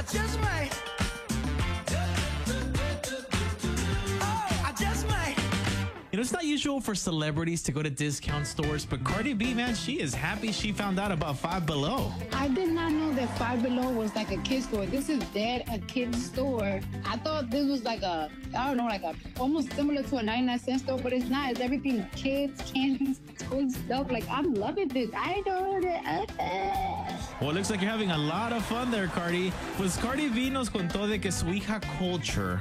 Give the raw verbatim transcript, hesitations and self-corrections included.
I just might. Oh, I just might. You know, it's not usual for celebrities to go to discount stores, but Cardi B, man, she is happy she found out about Five Below. I did not know that Five Below was like a kid's store. This is dead a kid's store. I thought this was like a, I don't know, like a, almost similar to a ninety-nine cent store, but it's not. It's everything kids, candies, school stuff. Like, I'm loving this. I don't know. Well, it looks like you're having a lot of fun there, Cardi. Pues Cardi B nos contó de que su hija Culture